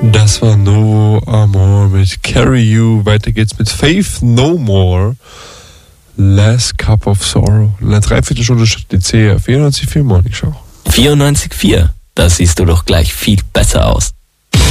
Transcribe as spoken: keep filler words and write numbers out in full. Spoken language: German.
Das war No Amor mit Carry You. Weiter geht's mit Faith No More. Last Cup of Sorrow. In einer Dreiviertelstunde statt die C R vierundneunzig Komma vier Morning Show. vierundneunzig Komma vier. Da siehst du doch gleich viel besser aus.